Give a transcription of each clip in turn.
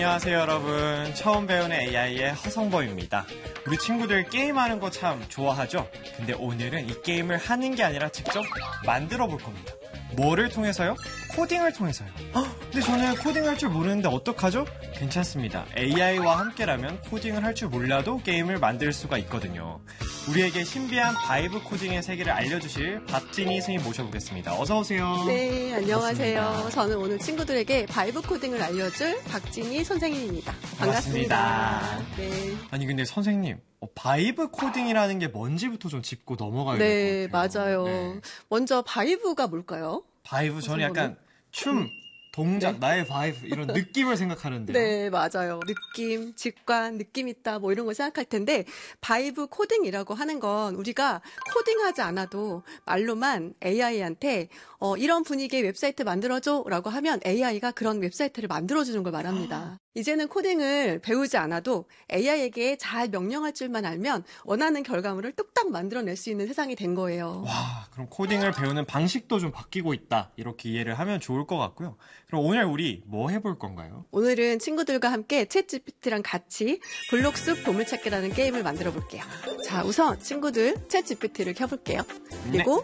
안녕하세요 여러분. 처음 배우는 AI의 허성범입니다. 우리 친구들 게임하는 거 참 좋아하죠? 근데 오늘은 이 게임을 하는 게 아니라 직접 만들어 볼 겁니다. 뭐를 통해서요? 코딩을 통해서요. 근데 저는 코딩할 줄 모르는데 어떡하죠? 괜찮습니다. AI와 함께라면 코딩을 할 줄 몰라도 게임을 만들 수가 있거든요. 우리에게 신비한 바이브 코딩의 세계를 알려주실 박진희 선생님 모셔보겠습니다. 어서오세요. 네, 안녕하세요. 반갑습니다. 저는 오늘 친구들에게 바이브 코딩을 알려줄 박진희 선생님입니다. 반갑습니다. 네. 아니 근데 선생님, 바이브 코딩이라는 게 뭔지부터 좀 짚고 넘어가야 될 네, 것 같아요. 맞아요. 네. 먼저 바이브가 뭘까요? 바이브, 저는 선생님은? 약간 춤, 동작, 네. 나의 바이브 이런 느낌을 생각하는데요. 네, 맞아요. 느낌, 직관, 느낌 있다, 뭐 이런 걸 생각할 텐데, 바이브 코딩이라고 하는 건 우리가 코딩하지 않아도 말로만 AI한테 이런 분위기의 웹사이트 만들어줘 라고 하면 AI가 그런 웹사이트를 만들어주는 걸 말합니다. 이제는 코딩을 배우지 않아도 AI에게 잘 명령할 줄만 알면 원하는 결과물을 뚝딱 만들어낼 수 있는 세상이 된 거예요. 와, 그럼 코딩을 배우는 방식도 좀 바뀌고 있다. 이렇게 이해를 하면 좋을 것 같고요. 그럼 오늘 우리 뭐 해볼 건가요? 오늘은 친구들과 함께 챗GPT랑 같이 블록숲 보물찾기라는 게임을 만들어 볼게요. 자, 우선 친구들 챗GPT를 켜볼게요. 그리고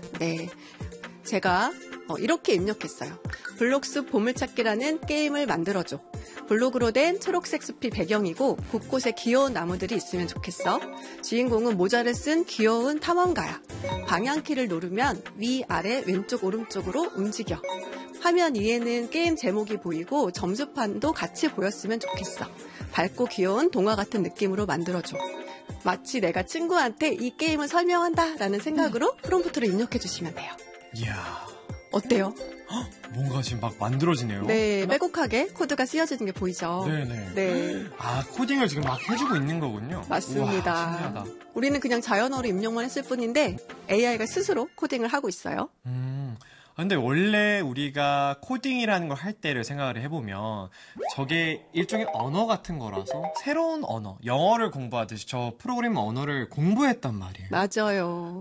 제가 이렇게 입력했어요. 블록숲 보물찾기라는 게임을 만들어줘. 블록으로 된 초록색 숲이 배경이고 곳곳에 귀여운 나무들이 있으면 좋겠어. 주인공은 모자를 쓴 귀여운 탐험가야. 방향키를 누르면 위, 아래, 왼쪽, 오른쪽으로 움직여. 화면 위에는 게임 제목이 보이고 점수판도 같이 보였으면 좋겠어. 밝고 귀여운 동화 같은 느낌으로 만들어줘. 마치 내가 친구한테 이 게임을 설명한다 라는 생각으로 프롬프트를 입력해 주시면 돼요. 이야, 어때요? 뭔가 지금 막 만들어지네요. 네, 빼곡하게 코드가 쓰여지는 게 보이죠? 네네. 네, 아, 코딩을 지금 막 해주고 있는 거군요. 맞습니다. 우와, 신기하다. 우리는 그냥 자연어로 입력만 했을 뿐인데 AI가 스스로 코딩을 하고 있어요. 근데 원래 우리가 코딩이라는 걸 할 때를 생각을 해보면 저게 일종의 언어 같은 거라서 새로운 언어, 영어를 공부하듯이 저 프로그래밍 언어를 공부했단 말이에요. 맞아요.